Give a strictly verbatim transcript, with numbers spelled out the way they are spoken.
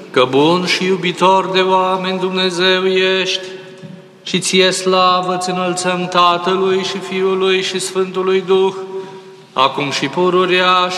că bun și iubitor de oameni Dumnezeu ești și ție slavă îți înălțăm Tatălui și Fiului și Sfântului Duh, acum și pururea